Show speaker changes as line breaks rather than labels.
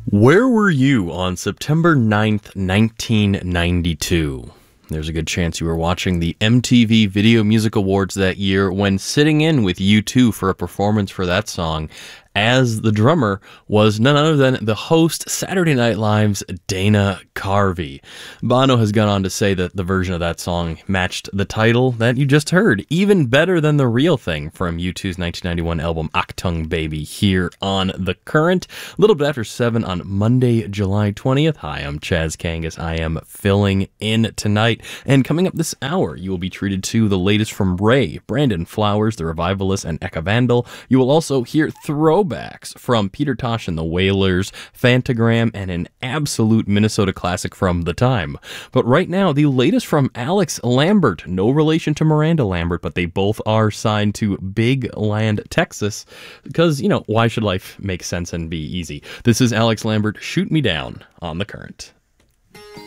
Where were you on September 9th, 1992? There's a good chance you were watching the MTV Video Music Awards that year when sitting in with U2 for a performance for that song, as the drummer was none other than the host Saturday Night Live's Dana Carvey. Bono has gone on to say that the version of that song matched the title that you just heard, even better than the real thing from U2's 1991 album Achtung Baby here on The Current. A little bit after 7 on Monday, July 20th. Hi, I'm Chaz Kangas. I am filling in tonight. And coming up this hour, you will be treated to the latest from Ray, Brandon Flowers, The Revivalists, and Eka Vandal. You will also hear throwbacks from Peter Tosh and the Wailers, Phantogram, and an absolute Minnesota classic from the time. But right now, the latest from Alex Lambert. No relation to Miranda Lambert, but they both are signed to Big Land, Texas. Because, why should life make sense and be easy? This is Alex Lambert, Shoot Me Down on The Current.